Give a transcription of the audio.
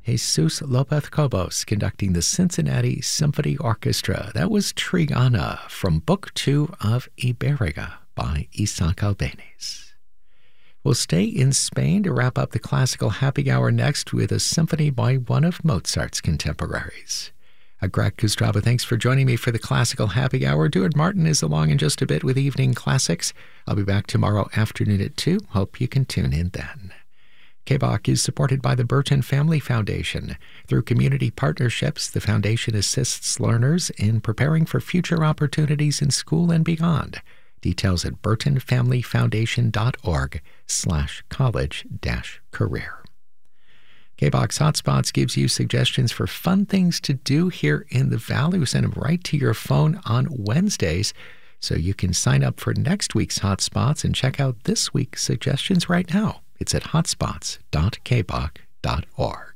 Jesus Lopez Cobos conducting the Cincinnati Symphony Orchestra. That was Triana from Book 2 of Iberia by Isaac Albéniz. We'll stay in Spain to wrap up the classical happy hour next with a symphony by one of Mozart's contemporaries. Greg Kostrava, thanks for joining me for the classical happy hour. Duard Martin is along in just a bit with Evening Classics. I'll be back tomorrow afternoon at 2. Hope you can tune in then. KBOC is supported by the Burton Family Foundation. Through community partnerships, the foundation assists learners in preparing for future opportunities in school and beyond. Details at burtonfamilyfoundation.org/college-career. KBOX Hotspots gives you suggestions for fun things to do here in the Valley. We send them right to your phone on Wednesdays, so you can sign up for next week's Hotspots and check out this week's suggestions right now. It's at hotspots.kboc.org.